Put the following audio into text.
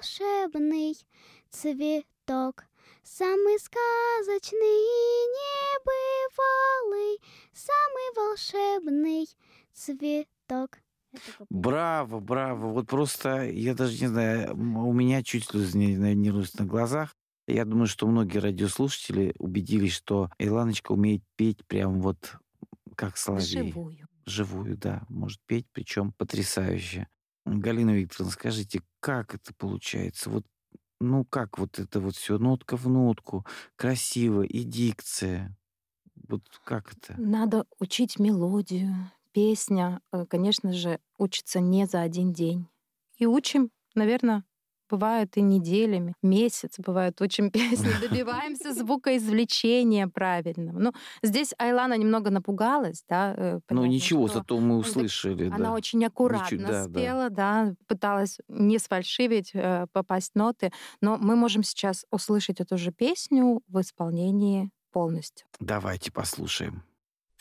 волшебный цветок, самый сказочный и небывалый, самый волшебный цветок. Браво, браво. Вот просто, я даже не знаю, у меня чуть слезы не рвутся на глазах. Я думаю, что многие радиослушатели убедились, что Иланочка умеет петь прям вот как соловей. Живую. Живую, да. Может петь, причем потрясающе. Галина Викторовна, скажите, как это получается? Вот, ну как вот это вот все нотка в нотку, красиво, и дикция. Вот как это? Надо учить мелодию. Песня, конечно же, учится не за один день. И учим, наверное, бывает и неделями, месяц, бывает, учим песни, добиваемся звукоизвлечения правильного. Ну, здесь Айлана немного напугалась, да. Ну понятно, ничего, что зато мы услышали, она да. очень аккуратно да. спела, да, пыталась не сфальшивить, попасть в ноты. Но мы можем сейчас услышать эту же песню в исполнении полностью. Давайте послушаем.